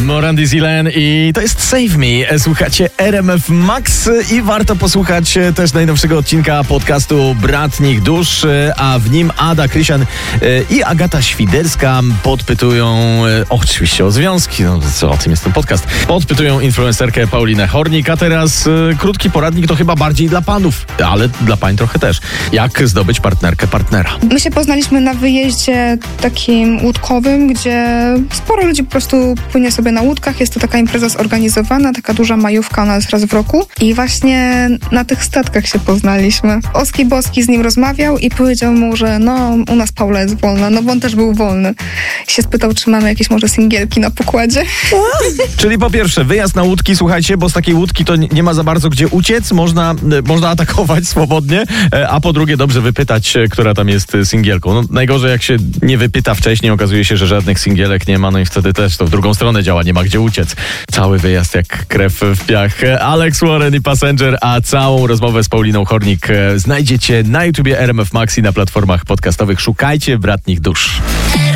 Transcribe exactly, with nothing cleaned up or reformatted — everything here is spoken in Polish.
Moran Zilan i to jest Save Me. Słuchacie R M F Max i warto posłuchać też najnowszego odcinka podcastu Bratnich Dusz, a w nim Ada Krysian i Agata Świderska podpytują oczywiście o związki, no co o tym jest ten podcast, podpytują influencerkę Paulinę Hornik, a teraz krótki poradnik to chyba bardziej dla panów, ale dla pań trochę też. Jak zdobyć partnerkę partnera? My się poznaliśmy na wyjeździe takim łódkowym, gdzie sporo ludzi po prostu płynie sobie na łódkach. Jest to taka impreza zorganizowana, taka duża majówka, ona jest raz w roku. I właśnie na tych statkach się poznaliśmy. Oski Boski z nim rozmawiał i powiedział mu, że no u nas Paula jest wolna, no bo on też był wolny. I się spytał, czy mamy jakieś może singielki na pokładzie. Czyli po pierwsze, wyjazd na łódki, słuchajcie, bo z takiej łódki to nie ma za bardzo gdzie uciec, można, można atakować swobodnie, a po drugie dobrze wypytać, która tam jest singielką. No, najgorzej jak się nie wypyta wcześniej, okazuje się, że żadnych singielek nie ma, no i wtedy też to w drugą stronę działa, nie ma gdzie uciec. Cały wyjazd jak krew w piach. Alex Warren i Passenger, a całą rozmowę z Pauliną Hornik znajdziecie na YouTubie R M F Max i na platformach podcastowych. Szukajcie Bratnich Dusz.